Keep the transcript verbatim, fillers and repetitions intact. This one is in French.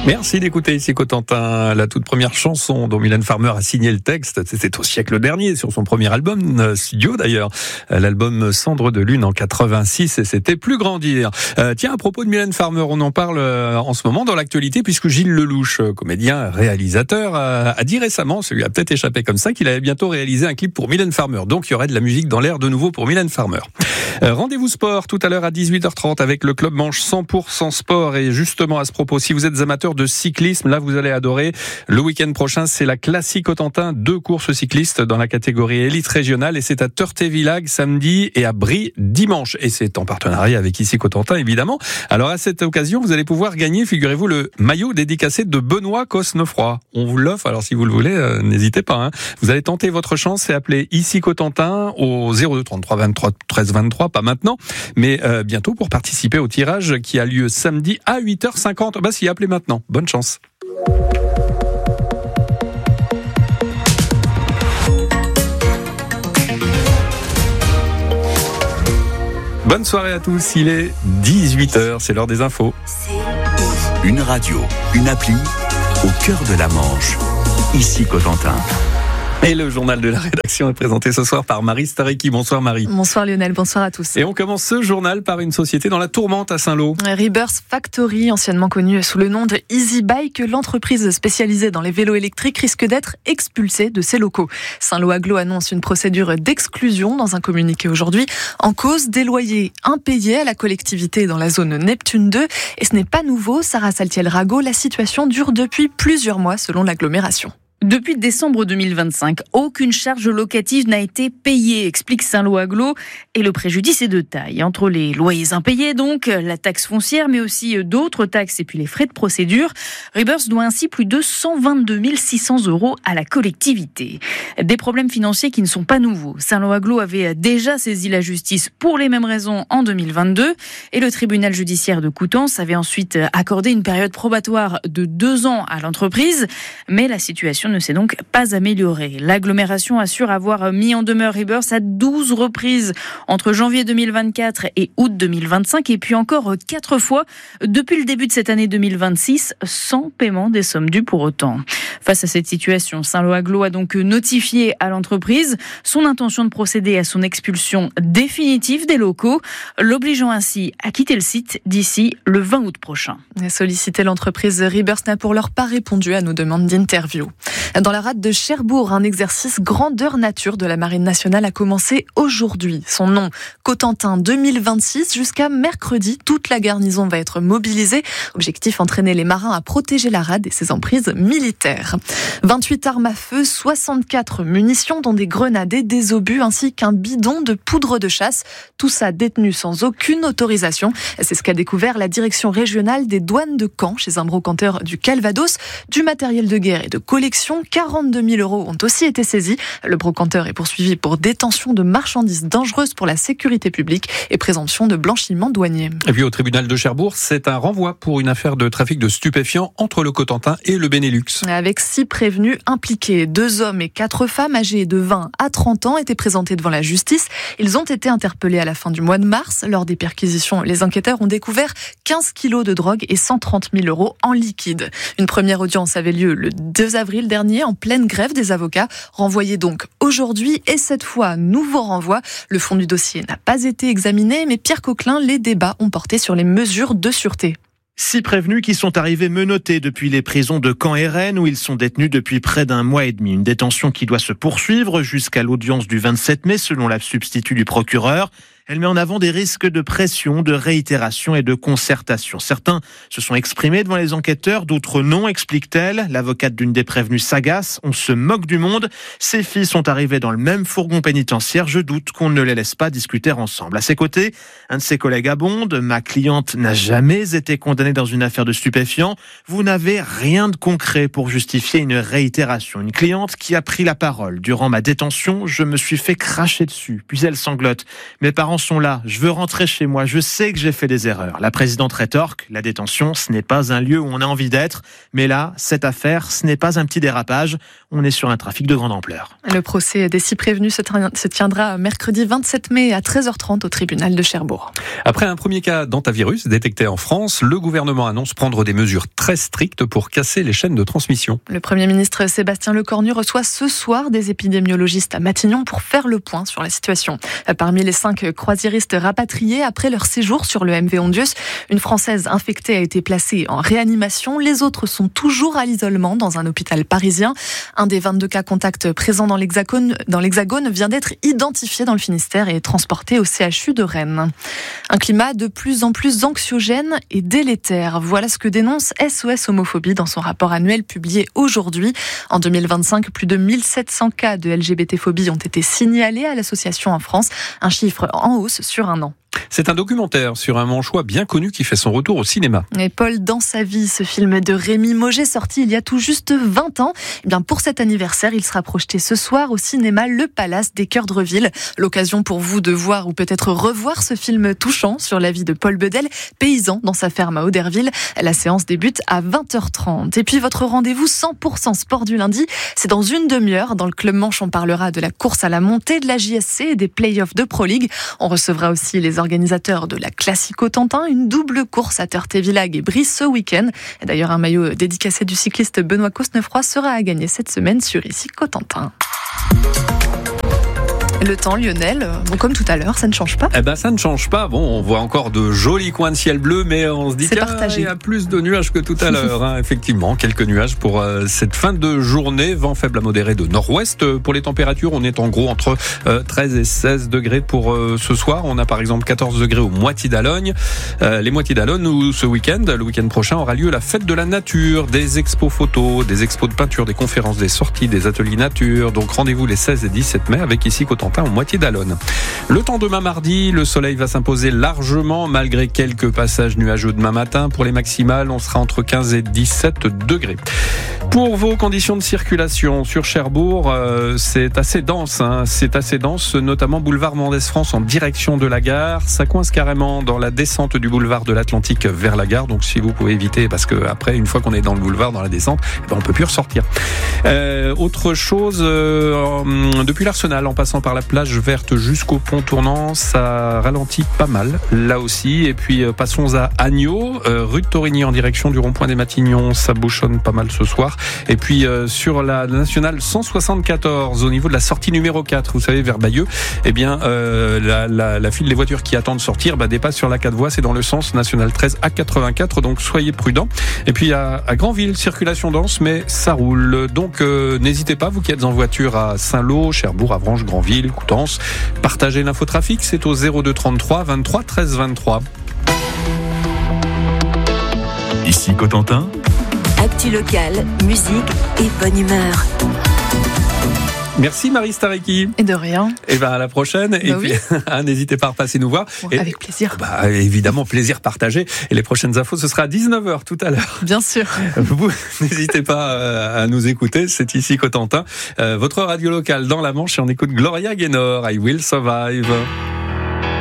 Merci d'écouter ici Cotentin, la toute première chanson dont Mylène Farmer a signé le texte. C'était au siècle dernier, sur son premier album studio d'ailleurs, l'album Cendre de Lune en quatre-vingt-six, et c'était Plus grandir. Euh, tiens, à propos de Mylène Farmer, on en parle en ce moment dans l'actualité, puisque Gilles Lelouch, comédien, réalisateur, a, a dit récemment, ça lui a peut-être échappé comme ça, qu'il allait bientôt réaliser un clip pour Mylène Farmer. Donc il y aurait de la musique dans l'air de nouveau pour Mylène Farmer. Euh, rendez-vous sport tout à l'heure à dix-huit heures trente avec le Club Manche cent pour cent sport. Et justement à ce propos, si vous êtes amateur de cyclisme, là vous allez adorer. Le week-end prochain, c'est la Classique Cotentin, deux courses cyclistes dans la catégorie élite régionale, et c'est à Teurthévillage samedi et à Brie dimanche. Et c'est en partenariat avec ici Cotentin évidemment. Alors à cette occasion, vous allez pouvoir gagner, figurez-vous, le maillot dédicacé de Benoît Cosnefroy. On vous l'offre, alors si vous le voulez, euh, n'hésitez pas. Hein. Vous allez tenter votre chance et appeler ici Cotentin au zéro deux trente-trois vingt-trois treize vingt-trois, pas maintenant, mais euh, bientôt pour participer au tirage qui a lieu samedi à huit heures cinquante. Bah si, appelez maintenant. Bonne chance. Bonne soirée à tous, il est dix-huit heures, c'est l'heure des infos. Une radio, une appli, au cœur de la Manche, ici Cotentin. Et le journal de la rédaction est présenté ce soir par Marie Stariki. Bonsoir Marie. Bonsoir Lionel, bonsoir à tous. Et on commence ce journal par une société dans la tourmente à Saint-Lô. Rebirth Factory, anciennement connue sous le nom de Easy Bike, l'entreprise spécialisée dans les vélos électriques risque d'être expulsée de ses locaux. Saint-Lô Agglo annonce une procédure d'exclusion dans un communiqué aujourd'hui. En cause, des loyers impayés à la collectivité dans la zone Neptune deux. Et ce n'est pas nouveau, Sarah Saltiel-Rago, la situation dure depuis plusieurs mois selon l'agglomération. Depuis décembre deux mille vingt-cinq, aucune charge locative n'a été payée, explique Saint-Lô Agglo, et le préjudice est de taille. Entre les loyers impayés donc, la taxe foncière, mais aussi d'autres taxes et puis les frais de procédure, Rebirth doit ainsi plus de cent vingt-deux mille six cents euros à la collectivité. Des problèmes financiers qui ne sont pas nouveaux. Saint-Lô Agglo avait déjà saisi la justice pour les mêmes raisons en deux mille vingt-deux, et le tribunal judiciaire de Coutances avait ensuite accordé une période probatoire de deux ans à l'entreprise, mais la situation ne s'est donc pas améliorée. L'agglomération assure avoir mis en demeure Rebirth à douze reprises entre janvier deux mille vingt-quatre et août deux mille vingt-cinq, et puis encore quatre fois depuis le début de cette année deux mille vingt-six, sans paiement des sommes dues pour autant. Face à cette situation, Saint-Lô Agglo a donc notifié à l'entreprise son intention de procéder à son expulsion définitive des locaux, l'obligeant ainsi à quitter le site d'ici le vingt août prochain. Solliciter l'entreprise Rebirth n'a pour l'heure pas répondu à nos demandes d'interview. Dans la rade de Cherbourg, un exercice grandeur nature de la Marine nationale a commencé aujourd'hui. Son nom, Cotentin deux mille vingt-six. Jusqu'à mercredi, toute la garnison va être mobilisée. Objectif, entraîner les marins à protéger la rade et ses emprises militaires. vingt-huit armes à feu, soixante-quatre munitions, dont des grenades et des obus, ainsi qu'un bidon de poudre de chasse. Tout ça détenu sans aucune autorisation. C'est ce qu'a découvert la direction régionale des douanes de Caen, chez un brocanteur du Calvados. Du matériel de guerre et de collection, quarante-deux mille euros ont aussi été saisis. Le brocanteur est poursuivi pour détention de marchandises dangereuses pour la sécurité publique et présomption de blanchiment douanier. Et puis au tribunal de Cherbourg, c'est un renvoi pour une affaire de trafic de stupéfiants entre le Cotentin et le Benelux. Avec six prévenus impliqués, deux hommes et quatre femmes âgées de vingt à trente ans étaient présentés devant la justice. Ils ont été interpellés à la fin du mois de mars. Lors des perquisitions, les enquêteurs ont découvert quinze kilos de drogue et cent trente mille euros en liquide. Une première audience avait lieu le deux avril dernier, en pleine grève des avocats, renvoyé donc aujourd'hui, et cette fois, nouveau renvoi. Le fond du dossier n'a pas été examiné, mais Pierre Coquelin, les débats ont porté sur les mesures de sûreté. Six prévenus qui sont arrivés menottés depuis les prisons de Caen et Rennes, où ils sont détenus depuis près d'un mois et demi. Une détention qui doit se poursuivre jusqu'à l'audience du vingt-sept mai, selon la substitut du procureur. Elle met en avant des risques de pression, de réitération et de concertation. Certains se sont exprimés devant les enquêteurs, d'autres non, explique-t-elle. L'avocate d'une des prévenues s'agace. On se moque du monde. Ces filles sont arrivées dans le même fourgon pénitentiaire. Je doute qu'on ne les laisse pas discuter ensemble. À ses côtés, un de ses collègues abonde. Ma cliente n'a jamais été condamnée dans une affaire de stupéfiants. Vous n'avez rien de concret pour justifier une réitération. Une cliente qui a pris la parole. Durant ma détention, je me suis fait cracher dessus. Puis elle sanglote. Mes parents en sont là. Je veux rentrer chez moi. Je sais que j'ai fait des erreurs. La présidente rétorque, la détention, ce n'est pas un lieu où on a envie d'être. Mais là, cette affaire, ce n'est pas un petit dérapage. On est sur un trafic de grande ampleur. Le procès des six prévenus se tiendra mercredi vingt-sept mai à treize heures trente au tribunal de Cherbourg. Après un premier cas d'hantavirus détecté en France, le gouvernement annonce prendre des mesures très strictes pour casser les chaînes de transmission. Le Premier ministre Sébastien Lecornu reçoit ce soir des épidémiologistes à Matignon pour faire le point sur la situation. Parmi les cinq croisiéristes rapatriés après leur séjour sur le M V Ondius, une Française infectée a été placée en réanimation. Les autres sont toujours à l'isolement dans un hôpital parisien. Un des vingt-deux cas contacts présents dans l'Hexagone, dans l'Hexagone vient d'être identifié dans le Finistère et transporté au C H U de Rennes. Un climat de plus en plus anxiogène et délétère. Voilà ce que dénonce S O S Homophobie dans son rapport annuel publié aujourd'hui. En deux mille vingt-cinq, plus de mille sept cents cas de L G B T-phobie ont été signalés à l'association en France, un chiffre en hausse sur un an. C'est un documentaire sur un Manchois bien connu qui fait son retour au cinéma. Et Paul dans sa vie, ce film de Rémi Mauger sorti il y a tout juste vingt ans. Eh bien pour cet anniversaire, il sera projeté ce soir au cinéma Le Palace des Cœurs de Reville. L'occasion pour vous de voir ou peut-être revoir ce film touchant sur la vie de Paul Bedel, paysan dans sa ferme à Auderville. La séance débute à vingt heures trente. Et puis votre rendez-vous cent pour cent sport du lundi, c'est dans une demi-heure. Dans le Club Manche, on parlera de la course à la montée, de la J S C et des play-offs de Pro League. On recevra aussi les organisateur de la Classico-Tantin, une double course à Teurté-Villag et Brice ce week-end. Et d'ailleurs, un maillot dédicacé du cycliste Benoît Cosnefroy sera à gagner cette semaine sur Ici Cotentin. Le temps, Lionel, bon, comme tout à l'heure, ça ne change pas. Eh ben, ça ne change pas. Bon, on voit encore de jolis coins de ciel bleu, mais on se dit qu'il y a plus de nuages que tout à l'heure. Hein. Effectivement, quelques nuages pour euh, cette fin de journée. Vent faible à modéré de nord-ouest. Pour les températures, on est en gros entre euh, treize et seize degrés pour euh, ce soir. On a par exemple quatorze degrés aux Moitiés d'Alogne. Euh, les Moitiés d'Alogne, où ce week-end, le week-end prochain, aura lieu la fête de la nature, des expos photos, des expos de peinture, des conférences, des sorties, des ateliers nature. Donc rendez-vous les seize et dix-sept mai avec Ici Cotentin aux Moitiés d'Alonne. Le temps demain mardi, le soleil va s'imposer largement malgré quelques passages nuageux demain matin. Pour les maximales, on sera entre quinze et dix-sept degrés. Pour vos conditions de circulation sur Cherbourg, euh, c'est assez dense, hein, c'est assez dense, notamment boulevard Mendès-France en direction de la gare. Ça coince carrément dans la descente du boulevard de l'Atlantique vers la gare. Donc si vous pouvez éviter, parce que après, une fois qu'on est dans le boulevard, dans la descente, eh ben, on peut plus ressortir. Euh, autre chose, euh, depuis l'Arsenal, en passant par la plage verte jusqu'au pont tournant, ça ralentit pas mal là aussi. Et puis euh, passons à Agneau, euh, rue de Torigny en direction du rond-point des Matignons, ça bouchonne pas mal ce soir. Et puis euh, sur la nationale cent soixante-quatorze, au niveau de la sortie numéro quatre, vous savez, vers Bayeux, eh bien euh, la, la, la file des voitures qui attendent de sortir bah, dépasse sur la quatre voies, c'est dans le sens national treize A quatre-vingt-quatre, donc soyez prudents. Et puis à, à Granville, circulation dense, mais ça roule. Donc euh, n'hésitez pas, vous qui êtes en voiture à Saint-Lô, Cherbourg, Avranches, Granville, Coutances, partagez l'infotrafic, c'est au zéro deux trente-trois vingt-trois treize vingt-trois. Ici Cotentin. Actu locale, musique et bonne humeur. Merci Marie Stareki. Et de rien. Et ben à la prochaine. Bah et oui. puis n'hésitez pas à repasser nous voir. Bon, et, avec plaisir. Bah évidemment, plaisir partagé. Et les prochaines infos, ce sera à dix-neuf heures tout à l'heure. Bien sûr. Vous n'hésitez pas à nous écouter. C'est Ici Cotentin, votre radio locale dans la Manche. Et on écoute Gloria Gaynor. I Will Survive.